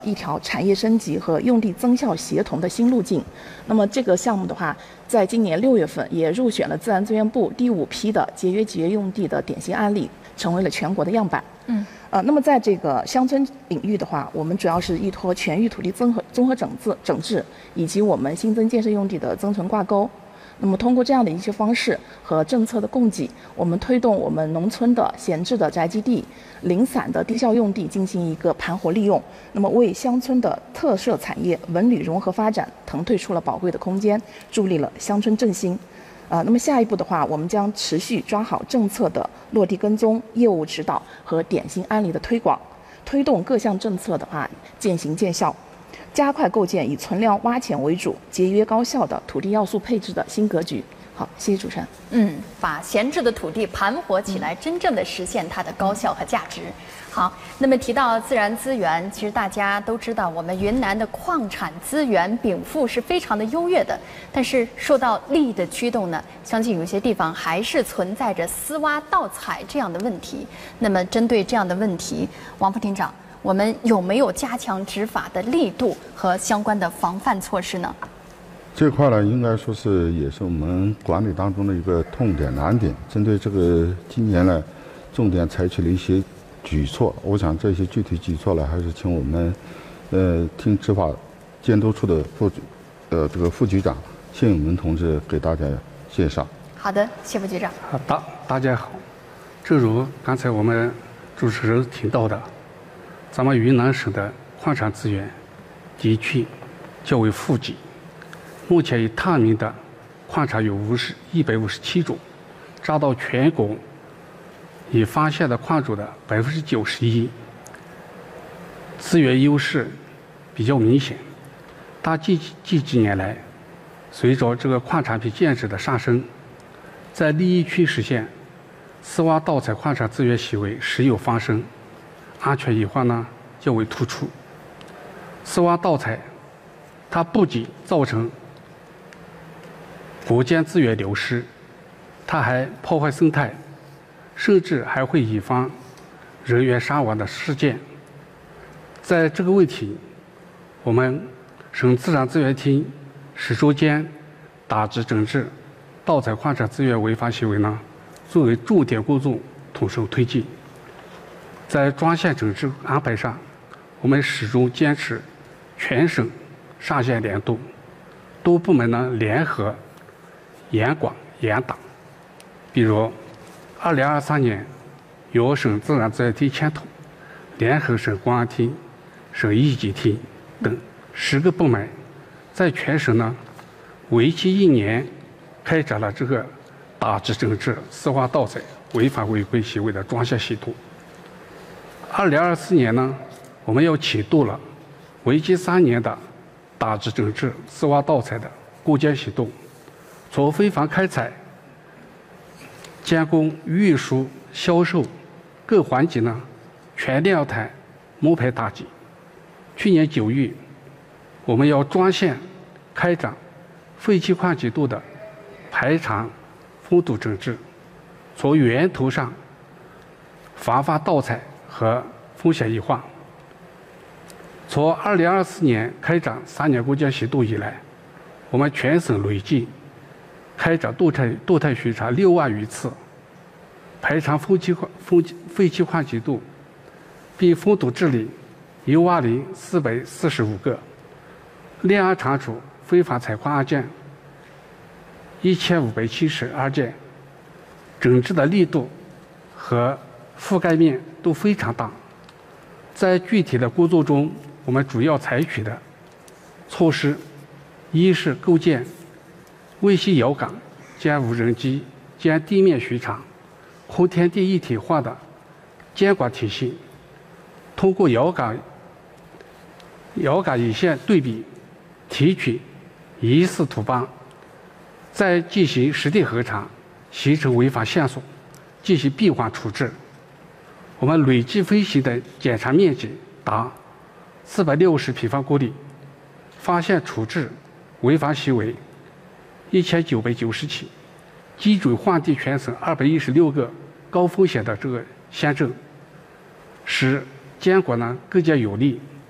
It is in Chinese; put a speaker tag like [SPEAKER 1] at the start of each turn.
[SPEAKER 1] 一条产业升级和用地增效协同的新路径。那么这个项目的话，在今年6月份也入选了自然资源部第5批的节约集约用地的典型案例，成为了全国的样板。那么在这个乡村领域的话，我们主要是依托全域土地综合整治，以及我们新增建设用地的增存挂钩。那么通过这样的一些方式和政策的供给，我们推动我们农村的闲置的宅基地、零散的低效用地进行一个盘活利用，那么为乡村的特色产业文旅融合发展腾退出了宝贵的空间，助力了乡村振兴。那么下一步的话，我们将持续抓好政策的落地跟踪、业务指导和典型案例的推广，推动各项政策的话渐行渐效。加快构建以存量挖潜为主、节约高效的土地要素配置的新格局。好，谢谢主持人。
[SPEAKER 2] 把闲置的土地盘活起来，真正的实现它的高效和价值。好，那么提到自然资源，其实大家都知道，我们云南的矿产资源禀赋是非常的优越的，但是受到利益的驱动呢，相信有些地方还是存在着私挖盗采这样的问题。那么针对这样的问题，王副厅长，我们有没有加强执法的力度和相关的防范措施呢？
[SPEAKER 3] 这块呢，应该说也是我们管理当中的一个痛点难点。针对这个今年呢，重点采取了一些举措。我想这些具体举措呢，还是请我们听执法监督处的副局长谢永文同志给大家介绍。
[SPEAKER 2] 好的，谢副局长。
[SPEAKER 4] 好的，大家好。正如刚才我们主持人提到的，咱们云南省的矿产资源的确较为富集。目前已探明的矿产有157种，占到全国已发现的矿主的91%，资源优势比较明显。但近几年来，随着这个矿产品价值的上升，在利益区实现私挖盗采矿产资源行为时有发生，安全隐患呢较为突出。私挖盗采，它不仅造成国家资源流失，它还破坏生态，甚至还会引发人员伤亡的事件。在这个问题，我们省自然资源厅始终将打击整治盗采矿产资源违法行为呢作为重点工作统筹推进。在专项整治安排上，我们始终坚持全省上下联动，多部门呢联合严管严打。比如2023年由省自然资源厅牵头，联合省公安厅、省一级厅等10个部门，在全省呢为期1年开展了这个打击整治私挖盗采违法违规行为的专项行动。2024年呢，我们要启动了为期3年的打击整治私挖盗采的攻坚行动，从非法开采、监工、运输、销售各环节呢，全量态摸排打击。去年9月，我们要专项开展废弃矿集度的排查、封堵整治，从源头上防范盗采和风险隐患。从2024年开展3年攻坚行动以来，我们全省累计开展动态巡查6万余次，排查废弃矿集度，并封堵治理10445个，立案查处非法采矿案件1572件，整治的力度和覆盖面都非常大。在具体的工作中，我们主要采取的措施，一是构建卫星遥感兼无人机兼地面巡查、空天地一体化的监管体系，通过遥感影像对比，提取疑似土邦，再进行实地核查，形成违法线索，进行闭环处置。我们累计飞行的检查面积达460平方公里，发现处置违法行为1990起，基准划定全省216个高风险的这个乡镇，使监管呢更加有力。